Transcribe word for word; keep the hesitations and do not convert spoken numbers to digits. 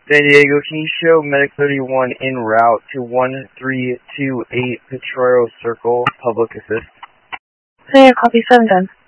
San Diego, can you show Medic thirty-one en route to one three two eight Petro Circle, public assist? Clear, copy, seven done.